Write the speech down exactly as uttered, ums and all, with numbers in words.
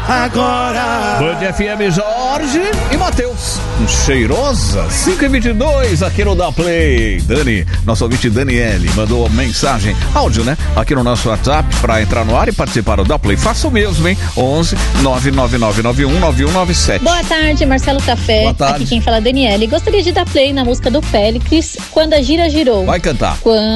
agora. Band F M, Jorge e Matheus. Cheirosa, cinco e vinte e dois aqui no Da Play. Dani, nosso ouvinte Daniele, mandou mensagem, áudio, né? Aqui no nosso WhatsApp para entrar no ar e participar do Da Play. Faça o mesmo, hein? onze nove nove nove nove um nove um nove sete. Boa tarde, Marcelo Café. Boa tarde. Aqui quem fala é Daniele. Gostaria de dar play na música do Félix, Quando a Gira Girou. Vai cantar. Quando